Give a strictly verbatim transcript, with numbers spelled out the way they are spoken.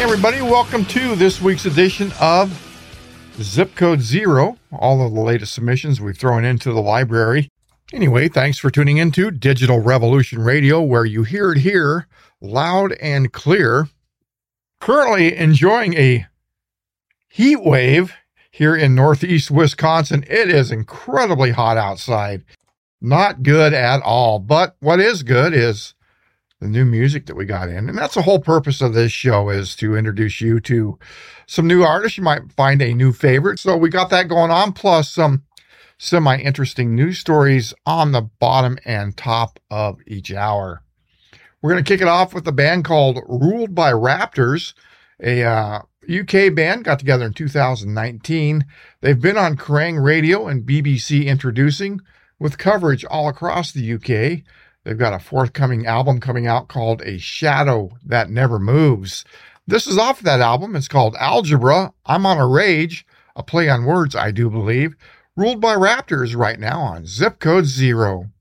everybody. Welcome to this week's edition of Zip Code Zero. All of the latest submissions we've thrown into the library. Anyway, thanks for tuning into Digital Revolution Radio, where you hear it here loud and clear. Currently enjoying a heat wave here in northeast Wisconsin. It is incredibly hot outside. Not good at all. But what is good is the new music that we got in. And that's the whole purpose of this show, is to introduce you to some new artists. You might find a new favorite. So we got that going on, plus some semi-interesting news stories on the bottom and top of each hour. We're going to kick it off with a band called Ruled by Raptors, a uh, U K band, got together in two thousand nineteen. They've been on Kerrang Radio and B B C Introducing, with coverage all across the U K. They've got a forthcoming album coming out called A Shadow That Never Moves. This is off that album. It's called Algebra. I'm on a Rage, a play on words, I do believe. Ruled by Raptors right now on Zip Code Zero.